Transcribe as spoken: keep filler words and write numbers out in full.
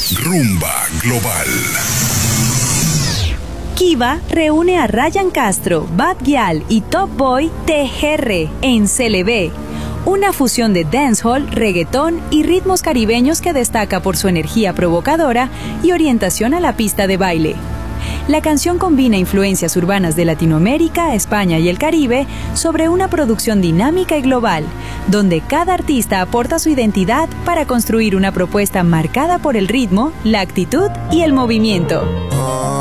Rumba Global. Kiva reúne a Ryan Castro, Bad Gyal y Top Boy T G R en C L B, una fusión de dancehall, reggaetón y ritmos caribeños que destaca por su energía provocadora y orientación a la pista de baile. La canción combina influencias urbanas de Latinoamérica, España y el Caribe sobre una producción dinámica y global, donde cada artista aporta su identidad para construir una propuesta marcada por el ritmo, la actitud y el movimiento.